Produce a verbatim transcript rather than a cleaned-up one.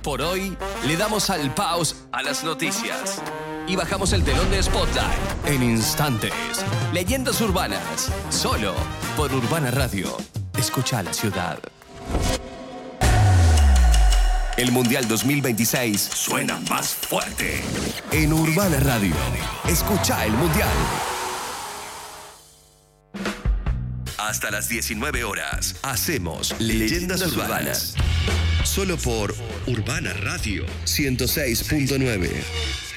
Por hoy, le damos al pause a las noticias y bajamos el telón de Spotlight en instantes. Leyendas urbanas, solo por Urbana Radio. Escucha a la ciudad. El Mundial dos mil veintiséis suena más fuerte en Urbana Radio. Escucha el Mundial. Hasta las diecinueve horas, hacemos Leyendas Urbanas. Solo por Urbana Radio ciento seis punto nueve.